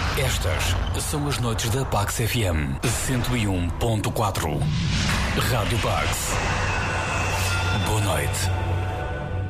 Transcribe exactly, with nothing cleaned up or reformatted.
Estas são as noites da Pax F M cento e um ponto quatro. Rádio Pax. Boa noite.